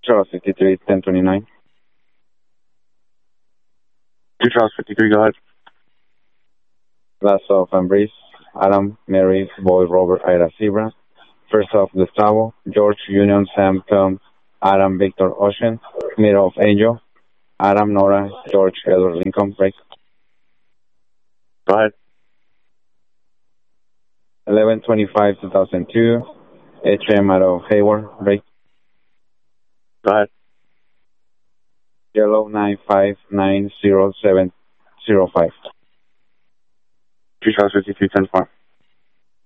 Charles 53, 1029. 2 Charles 53, go ahead. Last of Ambris, Adam, Mary, Boy, Robert, Ida, Zebra. First of Gustavo, George, Union, Sam, Tom, Adam, Victor, Ocean. Middle of Angel, Adam, Nora, George, Edward, Lincoln, break. Go ahead. 11/25/2002, HM out of Hayward, break. Go ahead. Yellow 9590705. 2 Charles 53, 10-4.